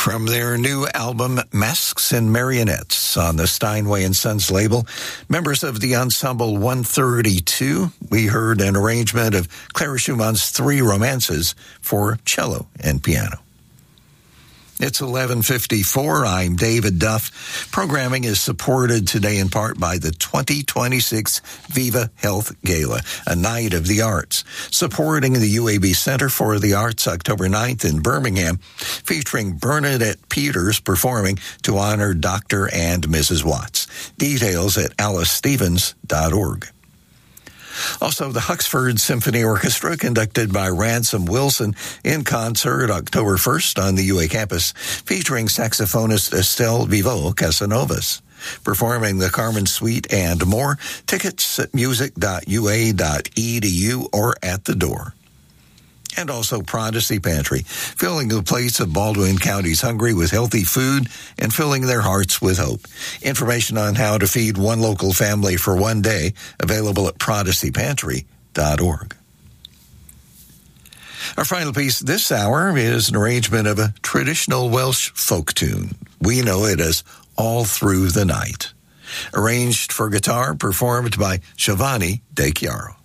From their new album, Masks and Marionettes, on the Steinway & Sons label, members of the Ensemble 132, we heard an arrangement of Clara Schumann's Three Romances for cello and piano. It's 11:54. I'm David Duff. Programming is supported today in part by the 2026 Viva Health Gala, a night of the arts, supporting the UAB Center for the Arts October 9th in Birmingham, featuring Bernadette Peters performing to honor Dr. and Mrs. Watts. Details at alicestevens.org. Also, the Huxford Symphony Orchestra, conducted by Ransom Wilson, in concert October 1st on the UA campus, featuring saxophonist Estelle Vivo Casanovas, performing the Carmen Suite and more. Tickets at music.ua.edu or at the door. And also Prodigy Pantry, filling the plates of Baldwin County's hungry with healthy food and filling their hearts with hope. Information on how to feed one local family for one day, available at prodigypantry.org. Our final piece this hour is an arrangement of a traditional Welsh folk tune. We know it as All Through the Night. Arranged for guitar, performed by Giovanni De Chiaro.